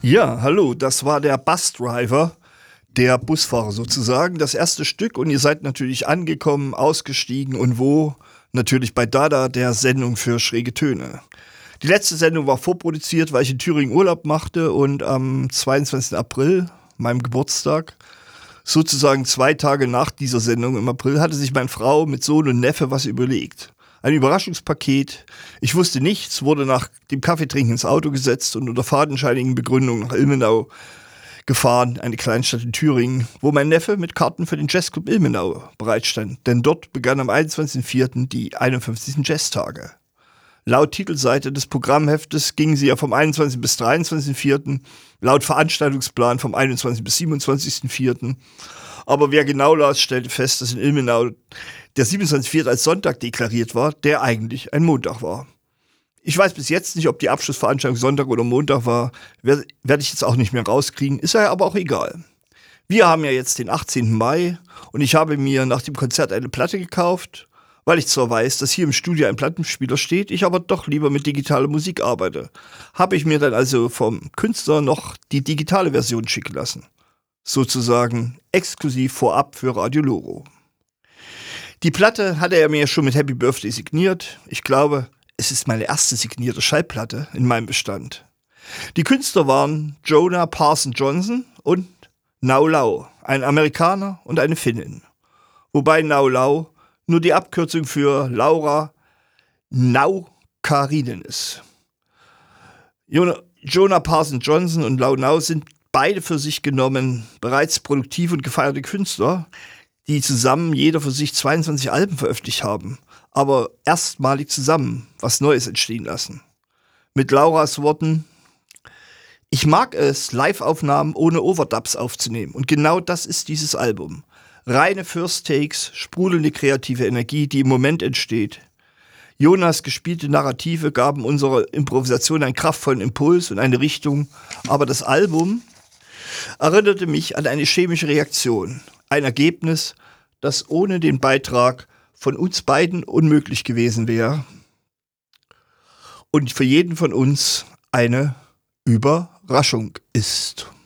Ja, hallo, das war der Busdriver, der Busfahrer sozusagen. Das erste Stück und ihr seid natürlich angekommen, ausgestiegen und wo? Natürlich bei Dada, der Sendung für schräge Töne. Die letzte Sendung war vorproduziert, weil ich in Thüringen Urlaub machte und am 22. April, meinem Geburtstag, sozusagen 2 Tage nach dieser Sendung im April, hatte sich meine Frau mit Sohn und Neffe was überlegt. Ein Überraschungspaket. Ich wusste nichts, wurde nach dem Kaffeetrinken ins Auto gesetzt und unter fadenscheinigen Begründungen nach Ilmenau gefahren, eine Kleinstadt in Thüringen, wo mein Neffe mit Karten für den Jazzclub Ilmenau bereitstand. Denn dort begann am 21.04. die 51. Jazztage. Laut Titelseite des Programmheftes gingen sie ja vom 21. bis 23.04., laut Veranstaltungsplan vom 21. bis 27.04. Aber wer genau las, stellte fest, dass in Ilmenau der 27.04. als Sonntag deklariert war, der eigentlich ein Montag war. Ich weiß bis jetzt nicht, ob die Abschlussveranstaltung Sonntag oder Montag war, werde ich jetzt auch nicht mehr rauskriegen, ist ja aber auch egal. Wir haben ja jetzt den 18. Mai und ich habe mir nach dem Konzert eine Platte gekauft, weil ich zwar weiß, dass hier im Studio ein Plattenspieler steht, ich aber doch lieber mit digitaler Musik arbeite. Habe ich mir dann also vom Künstler noch die digitale Version schicken lassen. Sozusagen exklusiv vorab für Radio Loro. Die Platte hatte er mir schon mit Happy Birthday signiert. Ich glaube, es ist meine erste signierte Schallplatte in meinem Bestand. Die Künstler waren Jonah Parson Johnson und Nau Lau, ein Amerikaner und eine Finnin. Wobei Nau Lau nur die Abkürzung für Laura Naukarinen ist. Jonah Parson Johnson und Lau Nau sind beide für sich genommen bereits produktive und gefeierte Künstler, die zusammen jeder für sich 22 Alben veröffentlicht haben, aber erstmalig zusammen was Neues entstehen lassen. Mit Lauras Worten: Ich mag es, Live-Aufnahmen ohne Overdubs aufzunehmen und genau das ist dieses Album. Reine First Takes, sprudelnde kreative Energie, die im Moment entsteht. Jonas gespielte Narrative gaben unserer Improvisation einen kraftvollen Impuls und eine Richtung, aber das Album erinnerte mich an eine chemische Reaktion. Ein Ergebnis, das ohne den Beitrag von uns beiden unmöglich gewesen wäre und für jeden von uns eine Überraschung ist.